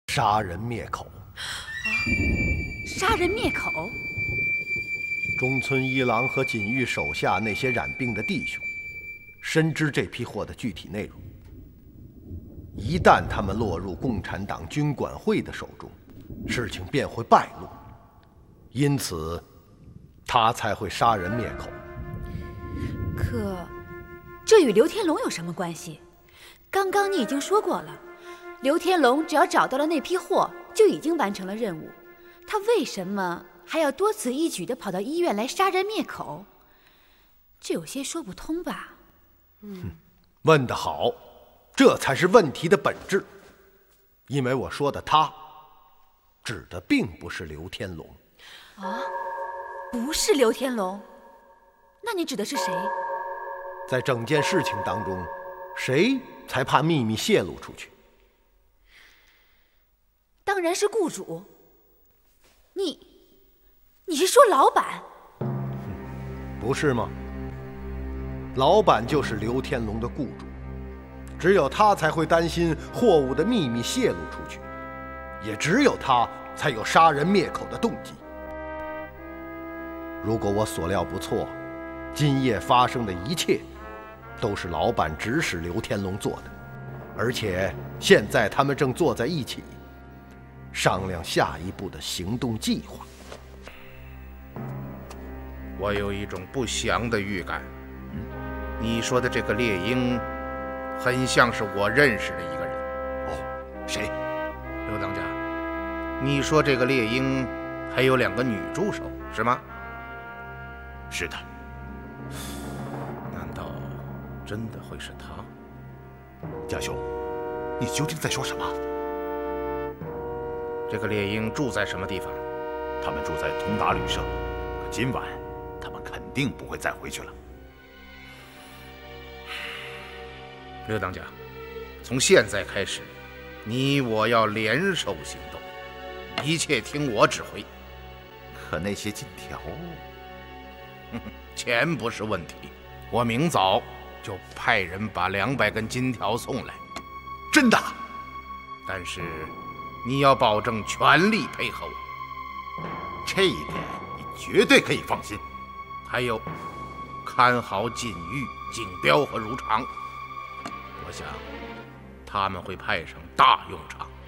杀人灭口。 杀人灭口？ 中村一郎和锦玉手下那些染病的弟兄，深知这批货的具体内容。一旦他们落入共产党军管会的手中，事情便会败露。因此，他才会杀人灭口。 可，这与刘天龙有什么关系？刚刚你已经说过了，刘天龙只要找到了那批货，就已经完成了任务。他为什么还要多此一举地跑到医院来杀人灭口？这有些说不通吧？ 问得好，这才是问题的本质。因为我说的他，指的并不是刘天龙。 啊，不是刘天龙？那你指的是谁？ 在整件事情当中，谁才怕秘密泄露出去？ 当然是雇主。你是说老板？ 不是吗？老板就是刘天龙的雇主，只有他才会担心货物的秘密泄露出去，也只有他才有杀人灭口的动机。如果我所料不错，今夜发生的一切都是老板指使刘天龙做的，而且现在他们正坐在一起商量下一步的行动计划。 我有一种不祥的预感。你说的这个猎鹰，很像是我认识的一个人。 哦，谁？ 刘当家，你说这个猎鹰还有2个女助手，是吗？ 是的。 难道真的会是他？ 家兄，你究竟在说什么？ 这个猎鹰住在什么地方？ 他们住在通达旅社，可今晚他们肯定不会再回去了。 刘当家，从现在开始，你我要联手行动，一切听我指挥。 可那些金条， 钱不是问题，我明早就派人把200根金条送来。 真的？ 但是你要保证全力配合我， 这一点你绝对可以放心。 还有，看好锦玉、锦标和如常，我想他们会派上大用场。